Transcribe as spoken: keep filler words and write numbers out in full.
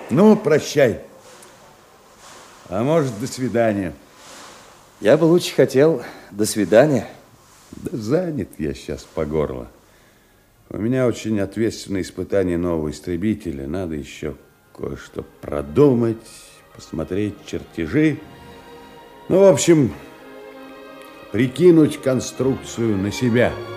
Ну, прощай. А может, до свидания. Я бы лучше хотел до свидания. Да занят я сейчас по горло. У меня очень ответственное испытание нового истребителя. Надо еще кое-что продумать, посмотреть чертежи. Ну, в общем, прикинуть конструкцию на себя.